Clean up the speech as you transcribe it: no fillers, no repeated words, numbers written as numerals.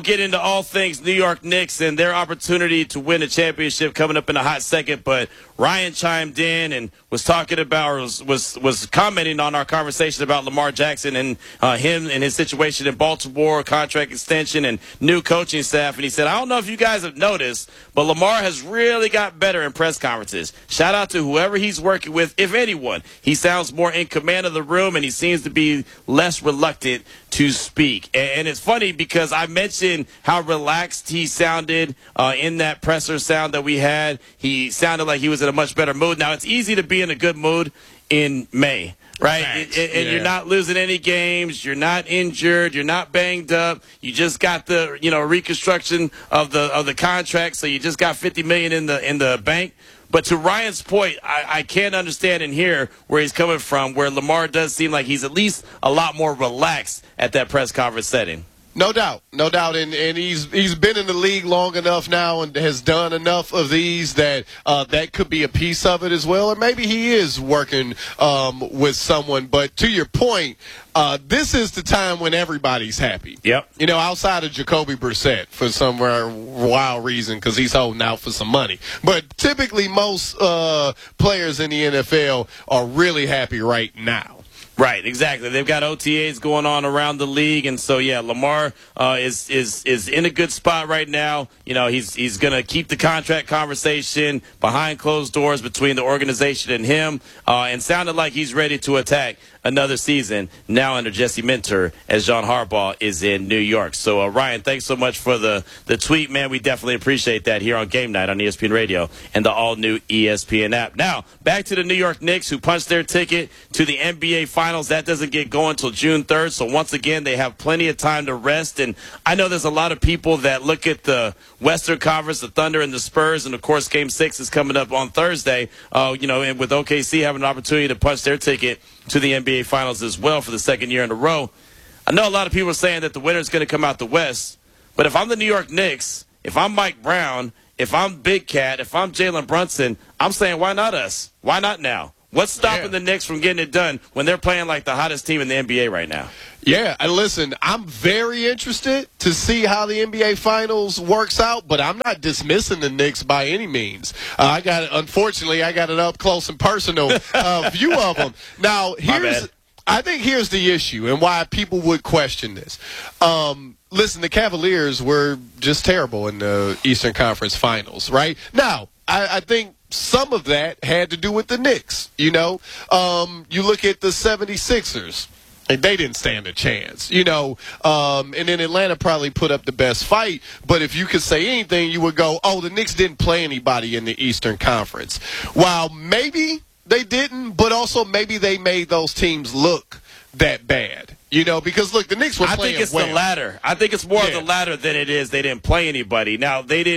Get into all things New York Knicks and their opportunity to win a championship coming up in a hot second. But Ryan chimed in and was talking about, or was commenting on our conversation about Lamar Jackson and him and his situation in Baltimore, contract extension and new coaching staff. And he said, I don't know if you guys have noticed, but Lamar has really got better in press conferences. Shout out to whoever he's working with, if anyone. He sounds more in command of the room, and he seems to be less reluctant to speak. And it's funny because I mentioned how relaxed he sounded in that presser sound that we had. He sounded like he was in a much better mood. Now, it's easy to be in a good mood in May, right? And you're not losing any games. You're not injured. You're not banged up. You just got the reconstruction of the contract, so you just got $50 million in the bank. But to Ryan's point, I can't understand and hear where he's coming from, where Lamar does seem like he's at least a lot more relaxed at that press conference setting. No doubt. And he's been in the league long enough now and has done enough of these that that could be a piece of it as well. Or maybe he is working with someone. But to your point, this is the time when everybody's happy. Yep. Outside of Jacoby Brissett for some wild reason because he's holding out for some money. But typically most players in the NFL are really happy right now. Right, exactly. They've got OTAs going on around the league, and so Lamar is in a good spot right now. He's going to keep the contract conversation behind closed doors between the organization and him, and sounded like he's ready to attack another season now under Jesse Minter as John Harbaugh is in New York. So Ryan, thanks so much for the tweet, man. We definitely appreciate that here on Game Night on ESPN Radio and the all-new ESPN app. Now, back to the New York Knicks, who punched their ticket to the NBA Finals. That doesn't get going until June 3rd, so once again, they have plenty of time to rest. And I know there's a lot of people that look at the Western Conference, the Thunder and the Spurs, and, of course, Game 6 is coming up on Thursday, and with OKC having an opportunity to punch their ticket to the NBA Finals as well for the second year in a row. I know a lot of people are saying that the winner is going to come out the West, but if I'm the New York Knicks, if I'm Mike Brown, if I'm Big Cat, if I'm Jalen Brunson, I'm saying, why not us? Why not now? What's stopping the Knicks from getting it done when they're playing like the hottest team in the NBA right now? Yeah, and listen, I'm very interested to see how the NBA Finals works out, but I'm not dismissing the Knicks by any means. Unfortunately, I got an up close and personal view of them. Now, I think here's the issue and why people would question this. Listen, the Cavaliers were just terrible in the Eastern Conference Finals, right? Now, I think some of that had to do with the Knicks. You look at the 76ers. They didn't stand a chance, and then Atlanta probably put up the best fight. But if you could say anything, you would go, the Knicks didn't play anybody in the Eastern Conference. While maybe they didn't, but also maybe they made those teams look that bad. Because, look, the Knicks were playing well. I think it's the latter. I think it's more of the latter than it is they didn't play anybody. Now, they didn't.